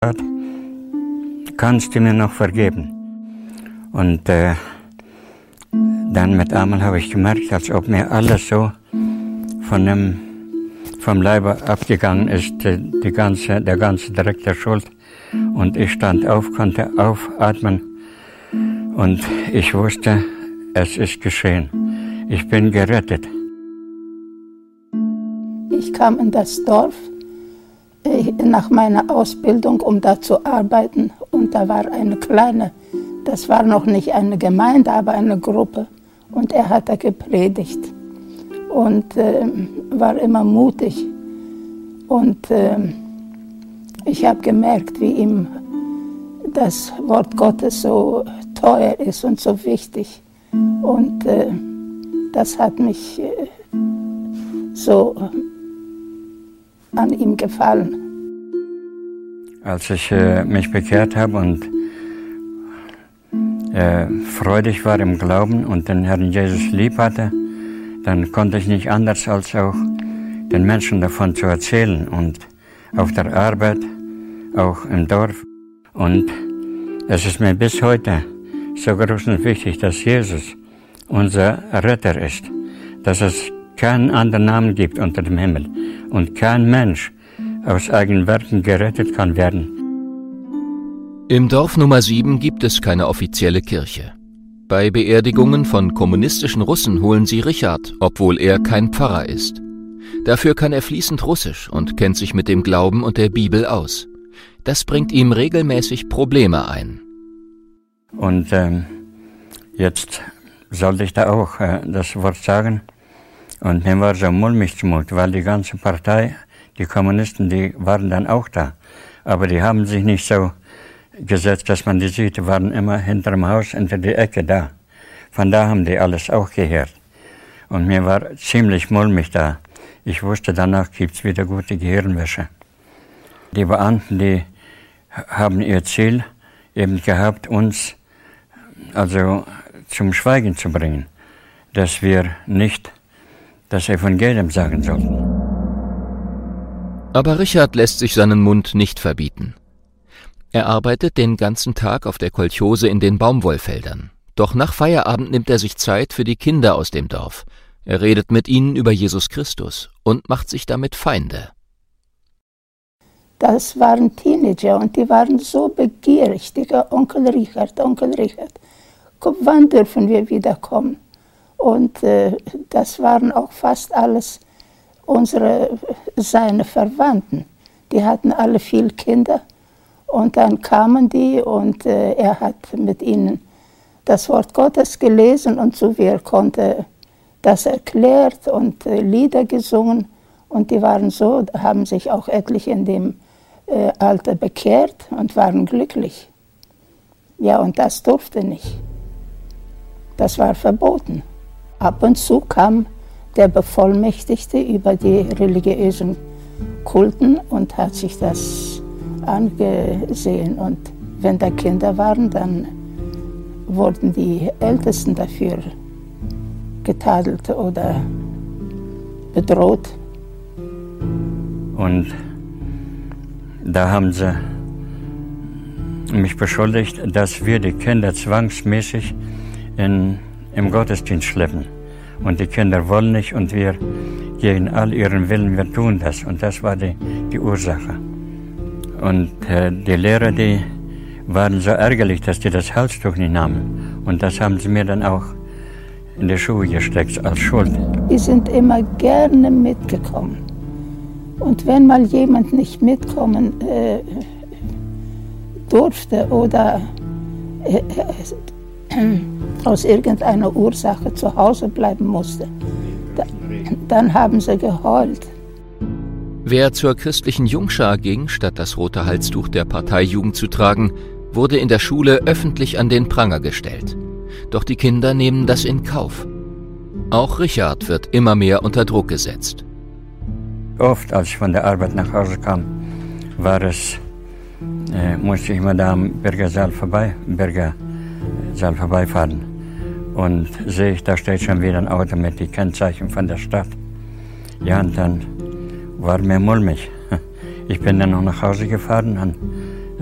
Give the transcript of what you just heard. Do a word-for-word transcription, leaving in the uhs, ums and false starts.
kannst du mir noch vergeben? Und äh, dann mit einmal habe ich gemerkt, als ob mir alles so von dem, vom Leibe abgegangen ist, die ganze, der ganze Dreck der Schuld. Und ich stand auf, konnte aufatmen und ich wusste, es ist geschehen. Ich bin gerettet. Ich kam in das Dorf nach meiner Ausbildung, um da zu arbeiten. Und da war eine kleine, das war noch nicht eine Gemeinde, aber eine Gruppe. Und er hat da gepredigt und äh, war immer mutig. Und äh, ich habe gemerkt, wie ihm das Wort Gottes so teuer ist und so wichtig. Und äh, das hat mich äh, so an ihm gefallen. Als ich äh, mich bekehrt habe und äh, freudig war im Glauben und den Herrn Jesus lieb hatte, dann konnte ich nicht anders als auch den Menschen davon zu erzählen und auf der Arbeit, auch im Dorf. Und es ist mir bis heute so groß und wichtig, dass Jesus unser Retter ist, dass es keinen anderen Namen gibt unter dem Himmel und kein Mensch aus eigenen Werken gerettet kann werden. Im Dorf Nummer sieben gibt es keine offizielle Kirche. Bei Beerdigungen von kommunistischen Russen holen sie Richard, obwohl er kein Pfarrer ist. Dafür kann er fließend Russisch und kennt sich mit dem Glauben und der Bibel aus. Das bringt ihm regelmäßig Probleme ein. Und ähm, jetzt sollte ich da auch äh, das Wort sagen. Und mir war so mulmig zumut, weil die ganze Partei, die Kommunisten, die waren dann auch da. Aber die haben sich nicht so gesetzt, dass man die sieht, die waren immer hinter dem Haus, hinter der Ecke da. Von da haben die alles auch gehört. Und mir war ziemlich mulmig da. Ich wusste, danach gibt's wieder gute Gehirnwäsche. Die Beamten, die haben ihr Ziel eben gehabt, uns also zum Schweigen zu bringen, dass wir nicht das Evangelium sagen sollten. Aber Richard lässt sich seinen Mund nicht verbieten. Er arbeitet den ganzen Tag auf der Kolchose in den Baumwollfeldern. Doch nach Feierabend nimmt er sich Zeit für die Kinder aus dem Dorf. Er redet mit ihnen über Jesus Christus und macht sich damit Feinde. Das waren Teenager und die waren so begierig. Die Onkel Richard, Onkel Richard, guck, wann dürfen wir wiederkommen? Und äh, das waren auch fast alles unsere, seine Verwandten. Die hatten alle viele Kinder. Und dann kamen die und äh, er hat mit ihnen das Wort Gottes gelesen und so wie er konnte das erklärt und äh, Lieder gesungen. Und die waren so, haben sich auch etliche in dem äh, Alter bekehrt und waren glücklich. Ja, und das durfte nicht. Das war verboten. Ab und zu kam der Bevollmächtigte über die religiösen Kulten und hat sich das angesehen. Und wenn da Kinder waren, dann wurden die Ältesten dafür getadelt oder bedroht. Und da haben sie mich beschuldigt, dass wir die Kinder zwangsmäßig in, im Gottesdienst schleppen. Und die Kinder wollen nicht und wir gegen all ihren Willen, wir tun das. Und das war die, die Ursache. Und äh, die Lehrer, die waren so ärgerlich, dass die das Halstuch nicht nahmen. Und das haben sie mir dann auch in die Schuhe gesteckt als Schuld. Die sind immer gerne mitgekommen. Und wenn mal jemand nicht mitkommen äh, durfte oder äh, äh, aus irgendeiner Ursache zu Hause bleiben musste, da, dann haben sie geheult. Wer zur christlichen Jungschar ging, statt das rote Halstuch der Parteijugend zu tragen, wurde in der Schule öffentlich an den Pranger gestellt. Doch die Kinder nehmen das in Kauf. Auch Richard wird immer mehr unter Druck gesetzt. Oft, als ich von der Arbeit nach Hause kam, war es, äh, musste ich immer da am Bürgersaal vorbei, Bürgersaal vorbeifahren. Und sehe ich, da steht schon wieder ein Auto mit den Kennzeichen von der Stadt. Ja, und dann war mir mulmig. Ich bin dann noch nach Hause gefahren und